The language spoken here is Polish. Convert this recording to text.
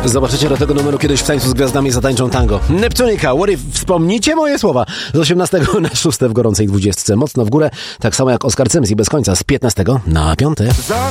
Zobaczycie do tego numeru kiedyś w Tańcu z Gwiazdami zatańczą tango. Neptunika, What If? Wspomnijcie moje słowa. Z 18 na 6 w gorącej 20. Mocno w górę, tak samo jak Oskar Cymz i bez końca z 15 na 5.